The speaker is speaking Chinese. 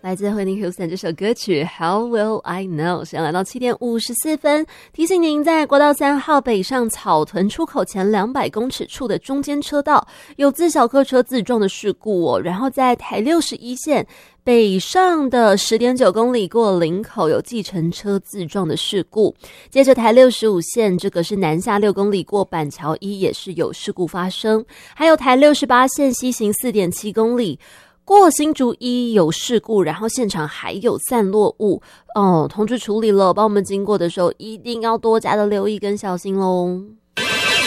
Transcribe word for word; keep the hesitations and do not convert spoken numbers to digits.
来自 Whitney Houston 这首歌曲 How Will I Know。 现在来到七点五十四分，提醒您在国道三号北上草屯出口前两百公尺处的中间车道有自小客车自撞的事故哦。然后在台六十一线北上的 十点九公里过林口有计程车自撞的事故。接着台六十五线这个是南下六公里过板桥一也是有事故发生。还有台六十八线西行 四点七公里过新竹一有事故，然后现场还有散落物哦，通知处理了，帮我们经过的时候一定要多加的留意跟小心咯。